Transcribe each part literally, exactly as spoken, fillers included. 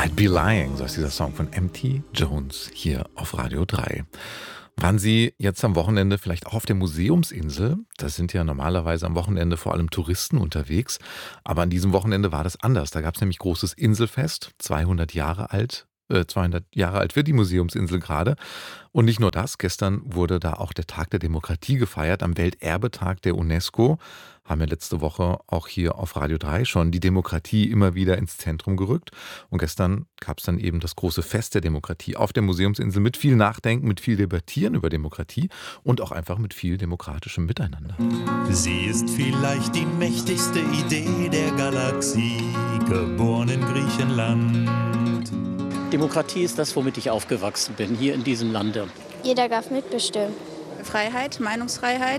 I'd Be Lying, so ist dieser Song von M T Jones hier auf Radio drei. Waren Sie jetzt am Wochenende vielleicht auch auf der Museumsinsel? Da sind ja normalerweise am Wochenende vor allem Touristen unterwegs. Aber an diesem Wochenende war das anders. Da gab es nämlich großes Inselfest, zweihundert Jahre alt. Äh, zweihundert Jahre alt wird die Museumsinsel gerade. Und nicht nur das, gestern wurde da auch der Tag der Demokratie gefeiert, am Welterbetag der UNESCO. Haben wir letzte Woche auch hier auf Radio drei schon die Demokratie immer wieder ins Zentrum gerückt. Und gestern gab es dann eben das große Fest der Demokratie auf der Museumsinsel mit viel Nachdenken, mit viel Debattieren über Demokratie und auch einfach mit viel demokratischem Miteinander. Sie ist vielleicht die mächtigste Idee der Galaxie, geboren in Griechenland. Demokratie ist das, womit ich aufgewachsen bin, hier in diesem Lande. Jeder darf mitbestimmen. Freiheit, Meinungsfreiheit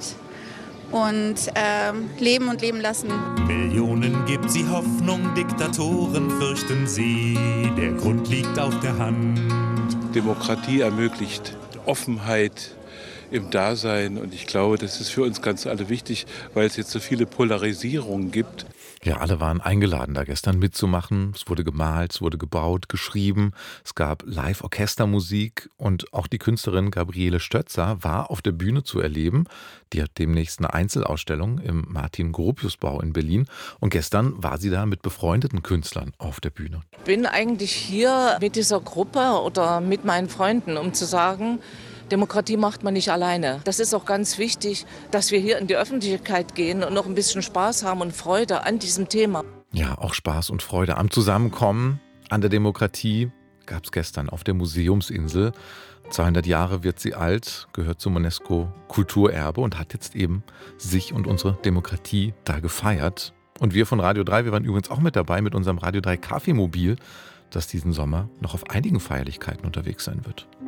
und ähm, leben und leben lassen. Millionen gibt sie Hoffnung, Diktatoren fürchten sie, der Grund liegt auf der Hand. Demokratie ermöglicht Offenheit im Dasein und ich glaube, das ist für uns ganz alle wichtig, weil es jetzt so viele Polarisierungen gibt. Ja, alle waren eingeladen, da gestern mitzumachen. Es wurde gemalt, es wurde gebaut, geschrieben. Es gab Live-Orchestermusik und auch die Künstlerin Gabriele Stötzer war auf der Bühne zu erleben. Die hat demnächst eine Einzelausstellung im Martin-Gropius-Bau in Berlin. Und gestern war sie da mit befreundeten Künstlern auf der Bühne. Ich bin eigentlich hier mit dieser Gruppe oder mit meinen Freunden, um zu sagen, Demokratie macht man nicht alleine. Das ist auch ganz wichtig, dass wir hier in die Öffentlichkeit gehen und noch ein bisschen Spaß haben und Freude an diesem Thema. Ja, auch Spaß und Freude am Zusammenkommen an der Demokratie gab es gestern auf der Museumsinsel. zweihundert Jahre wird sie alt, gehört zum UNESCO-Kulturerbe und hat jetzt eben sich und unsere Demokratie da gefeiert. Und wir von Radio drei, wir waren übrigens auch mit dabei mit unserem Radio drei Kaffeemobil, das diesen Sommer noch auf einigen Feierlichkeiten unterwegs sein wird.